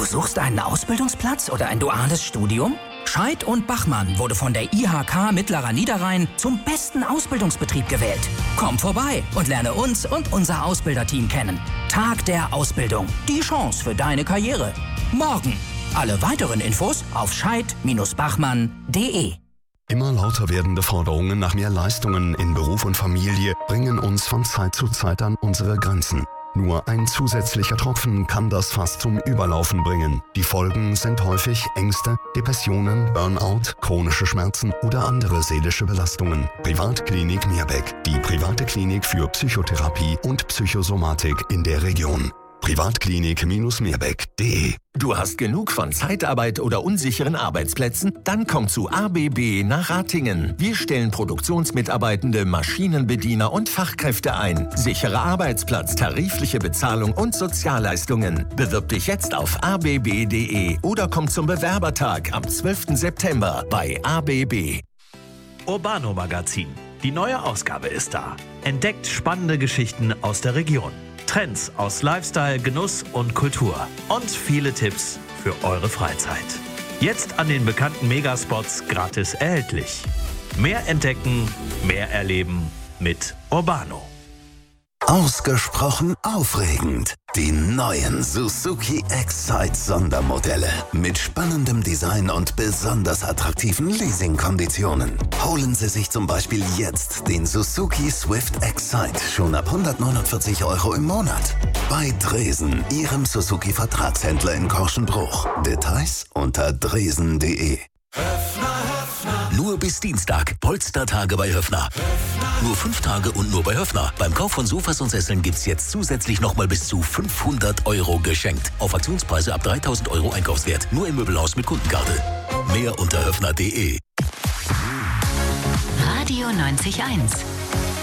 Du suchst einen Ausbildungsplatz oder ein duales Studium? Scheidt und Bachmann wurde von der IHK Mittlerer Niederrhein zum besten Ausbildungsbetrieb gewählt. Komm vorbei und lerne uns und unser Ausbilderteam kennen. Tag der Ausbildung. Die Chance für deine Karriere. Morgen. Alle weiteren Infos auf scheid-bachmann.de. Immer lauter werdende Forderungen nach mehr Leistungen in Beruf und Familie bringen uns von Zeit zu Zeit an unsere Grenzen. Nur ein zusätzlicher Tropfen kann das Fass zum Überlaufen bringen. Die Folgen sind häufig Ängste, Depressionen, Burnout, chronische Schmerzen oder andere seelische Belastungen. Privatklinik Meerbeck, die private Klinik für Psychotherapie und Psychosomatik in der Region. Privatklinik-meerbeck.de. Du hast genug von Zeitarbeit oder unsicheren Arbeitsplätzen? Dann komm zu ABB nach Ratingen. Wir stellen Produktionsmitarbeitende, Maschinenbediener und Fachkräfte ein. Sicherer Arbeitsplatz, tarifliche Bezahlung und Sozialleistungen. Bewirb dich jetzt auf abb.de oder komm zum Bewerbertag am 12. September bei ABB. Urbano Magazin. Die neue Ausgabe ist da. Entdeckt spannende Geschichten aus der Region. Trends aus Lifestyle, Genuss und Kultur. Und viele Tipps für eure Freizeit. Jetzt an den bekannten Megaspots gratis erhältlich. Mehr entdecken, mehr erleben mit Urbano. Ausgesprochen aufregend. Die neuen Suzuki Excite Sondermodelle mit spannendem Design und besonders attraktiven Leasingkonditionen. Holen Sie sich zum Beispiel jetzt den Suzuki Swift Excite schon ab 149 € im Monat. Bei Dresen, Ihrem Suzuki-Vertragshändler in Korschenbruch. Details unter dresen.de. Nur bis Dienstag. Polstertage bei Höffner. Nur 5 Tage und nur bei Höffner. Beim Kauf von Sofas und Sesseln gibt's jetzt zusätzlich nochmal bis zu 500 € geschenkt. Auf Aktionspreise ab 3.000 € Einkaufswert. Nur im Möbelhaus mit Kundenkarte. Mehr unter höffner.de. Radio 90.1